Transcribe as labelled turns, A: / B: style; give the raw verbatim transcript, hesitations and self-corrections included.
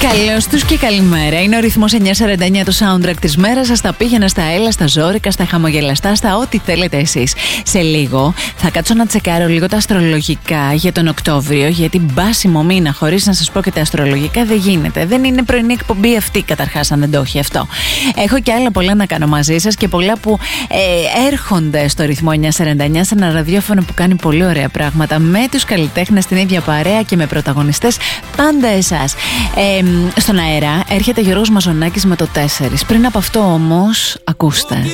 A: Καλώς τους και καλημέρα. Είναι ο ρυθμός εννιά σαράντα εννιά, το soundtrack της μέρας σας. Τα πήγαινα, στα έλα, στα ζόρικα, στα χαμογελαστά, στα ό,τι θέλετε εσείς. Σε λίγο θα κάτσω να τσεκάρω λίγο τα αστρολογικά για τον Οκτώβριο, γιατί μπάσιμο μήνα χωρίς να σας πω και τα αστρολογικά δεν γίνεται. Δεν είναι πρωινή εκπομπή αυτή, καταρχάς, αν δεν το έχει αυτό. Έχω και άλλα πολλά να κάνω μαζί σας και πολλά που ε, έρχονται στο ρυθμό εννιά σαράντα εννιά, σε ένα ραδιόφωνο που κάνει πολύ ωραία πράγματα, με τους καλλιτέχνες στην ίδια παρέα και με πρωταγωνιστές πάντα εσάς. Ε, στον αέρα έρχεται Γιώργος Μαζονάκης με το τέσσερα. Πριν από αυτό όμως, ακούστε.